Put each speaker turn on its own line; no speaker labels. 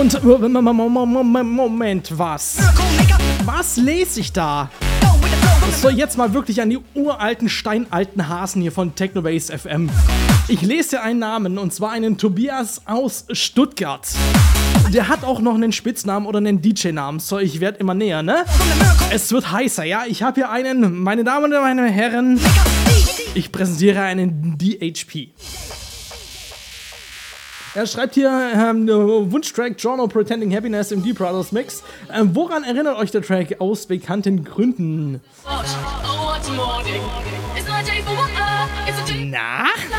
Und Moment, was? Was lese ich da? Das soll jetzt mal wirklich an die uralten, steinalten Hasen hier von Technobase FM. Ich lese hier einen Namen, und zwar einen Tobias aus Stuttgart. Der hat auch noch einen Spitznamen oder einen DJ-Namen. So, ich werde immer näher, ne? Es wird heißer, ja? Ich habe hier einen, meine Damen und meine Herren, ich präsentiere einen DHP. Er schreibt hier Wunschtrack Journal Pretending Happiness im Deep Brothers Mix. Woran erinnert euch der Track aus bekannten Gründen? Na?